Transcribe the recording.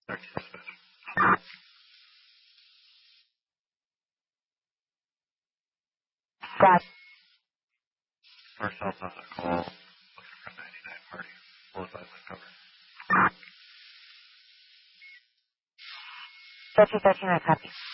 Back to dispatch. Got First off on the call, looking for 99 party. Full assignment cover. 1313, I copy.